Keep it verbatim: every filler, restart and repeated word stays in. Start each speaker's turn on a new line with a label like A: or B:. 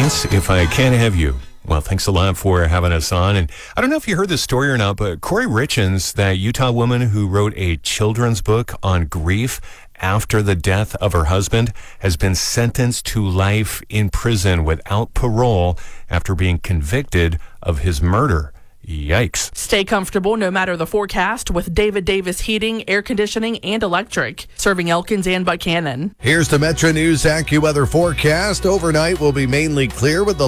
A: Prince, If I Can't Have You. Well, thanks a lot for having us on. And I don't know if you heard this story or not, but Corey Richens, that Utah woman who wrote a children's book on grief after the death of her husband, has been sentenced to life in prison without parole after being convicted of his murder. Yikes.
B: Stay comfortable no matter the forecast with David Davis Heating, Air Conditioning, and Electric, serving Elkins and Buchanan.
C: Here's the Metro News AccuWeather forecast. Overnight will be mainly clear with the